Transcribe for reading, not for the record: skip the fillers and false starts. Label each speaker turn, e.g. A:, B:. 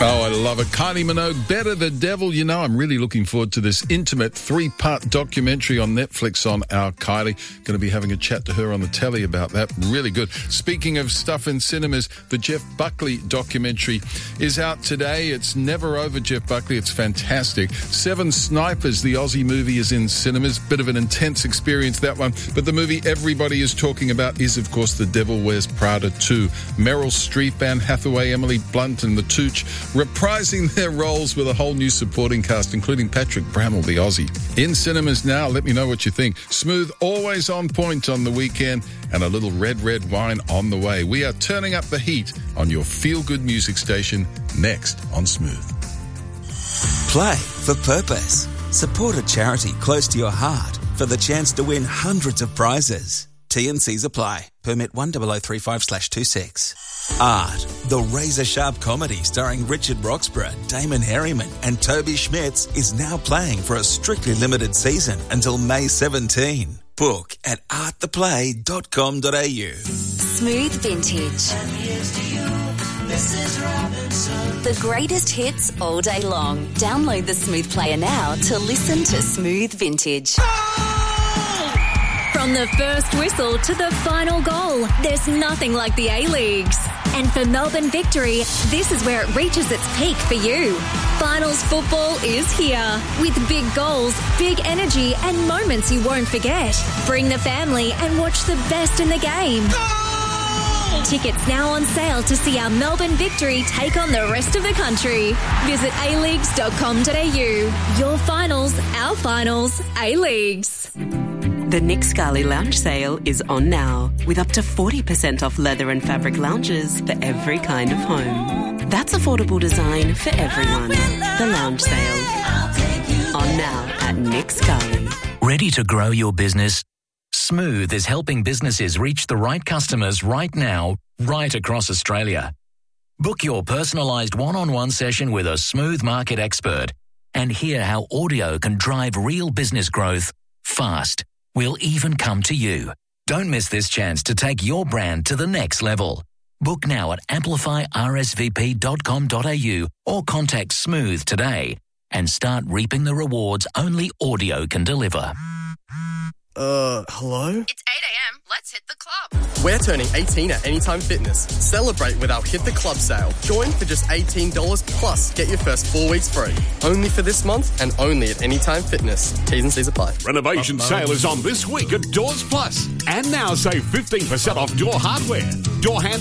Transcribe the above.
A: Oh, I love it. Kylie Minogue, Better the Devil. You know, I'm really looking forward to this intimate 3-part documentary on Netflix on our Kylie. Going to be having a chat to her on the telly about that. Really good. Speaking of stuff in cinemas, the Jeff Buckley documentary is out today. It's never over, Jeff Buckley. It's fantastic. Seven Snipers, the Aussie movie, is in cinemas. Bit of an intense experience, that one. But the movie everybody is talking about is, of course, The Devil Wears Prada 2. Meryl Streep, Anne Hathaway, Emily Blunt and the Tooch reprising their roles with a whole new supporting cast, including Patrick Bramall, the Aussie. In cinemas now, let me know what you think. Smooth, always on point on the weekend, and a little red wine on the way. We are turning up the heat on your feel-good music station, next on Smooth.
B: Play for purpose. Support a charity close to your heart for the chance to win hundreds of prizes. T&Cs apply. Permit 10035/26. Art, the razor-sharp comedy starring Richard Roxburgh, Damon Herriman and Toby Schmitz is now playing for a strictly limited season until May 17. Book at arttheplay.com.au.
C: Smooth Vintage. The greatest hits all day long. Download the Smooth Player now to listen to Smooth Vintage.
D: From the first whistle to the final goal, there's nothing like the A-Leagues. And for Melbourne Victory, this is where it reaches its peak for you. Finals football is here, with big goals, big energy and moments you won't forget. Bring the family and watch the best in the game. Tickets now on sale to see our Melbourne Victory take on the rest of the country. Visit aleagues.com.au. Your finals, our finals, A-Leagues.
E: The Nick Scali Lounge Sale is on now, with up to 40% off leather and fabric lounges for every kind of home. That's affordable design for everyone. The Lounge Sale. On now at Nick Scali.
F: Ready to grow your business? Smooth is helping businesses reach the right customers right now, right across Australia. Book your personalised one-on-one session with a Smooth market expert and hear how audio can drive real business growth fast. We'll even come to you. Don't miss this chance to take your brand to the next level. Book now at amplifyrsvp.com.au or contact Smooth today and start reaping the rewards only audio can deliver.
G: Hello?
H: It's 8 a.m. Let's hit the club.
G: We're turning 18 at Anytime Fitness. Celebrate with our Hit the Club sale. Join for just $18 plus get your first 4 weeks free. Only for this month and only at Anytime Fitness. T's and C's apply.
I: Renovation sale is on this week at Doors Plus. And now save 15% off door hardware. Door handles